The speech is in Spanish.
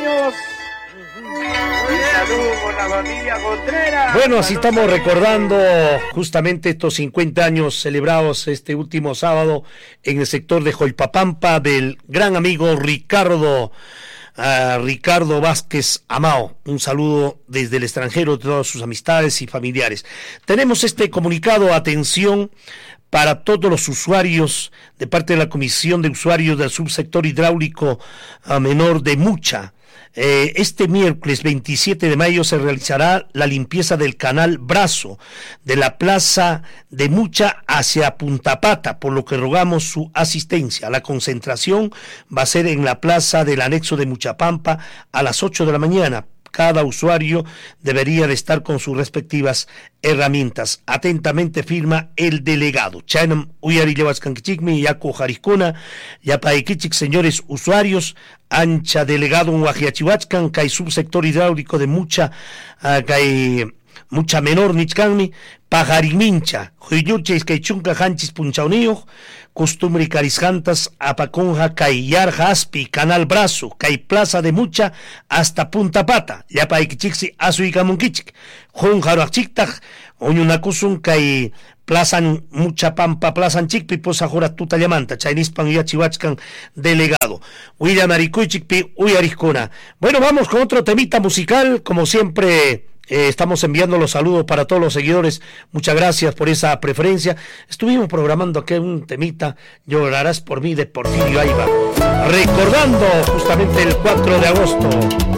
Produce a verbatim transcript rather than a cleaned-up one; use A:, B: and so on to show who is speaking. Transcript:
A: años. Un saludo por la familia Contreras.
B: Bueno, así estamos recordando justamente estos cincuenta años celebrados este último sábado en el sector de Joypapampa del gran amigo Ricardo uh, Ricardo Vázquez Amao. Un saludo desde el extranjero de todas sus amistades y familiares. Tenemos este comunicado, atención, para todos los usuarios de parte de la Comisión de Usuarios del Subsector Hidráulico uh, Menor de Mucha. Eh, este miércoles veintisiete de mayo se realizará la limpieza del canal Brazo de la plaza de Mucha hacia Punta Pata, por lo que rogamos su asistencia. La concentración va a ser en la plaza del anexo de Muchapampa a las ocho de la mañana. Cada usuario debería de estar con sus respectivas herramientas. Atentamente firma el delegado. Chanam Uyari Levascanquichicmi, Yaco Jariscona, Yapaiquichic, señores usuarios, ancha delegado en Huajiachihuachcan, Cay subsector hidráulico de Mucha, uh, Cay Mucha Menor Nichcanmi, Pajarimincha, Huyuches, Caychunca, Hanchis, Punchaunio, Costumbre y Carisjantas, Apaconja, Cayar, Jaspi, Canal Brazo, Cay Plaza de Mucha, hasta Punta Pata, Yapaiquichixi, Azuicamunquichic, Jonjaroachictaj, Oñunacusun, Cay Plaza Mucha Pampa, Plaza Chicpi, Posa Jora Tuta Llamanta, Chainispan y Achihuachcan, delegado. William Aricuichicpi, Uyariscona. Bueno, vamos con otro temita musical, como siempre. Eh, estamos enviando los saludos para todos los seguidores. Muchas gracias por esa preferencia. Estuvimos programando aquí un temita, Llorarás por mí, de Porfirio Ayba, recordando justamente el cuatro de agosto.